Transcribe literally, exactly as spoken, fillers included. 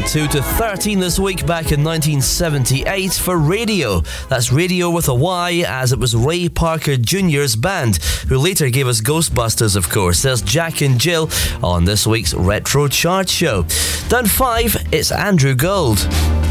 two to thirteen this week, back in nineteen seventy-eight for Radio. That's Radio with a Y, as it was Ray Parker Junior's band, who later gave us Ghostbusters, of course. There's Jack and Jill on this week's Retro Chart Show. Down five, it's Andrew Gold.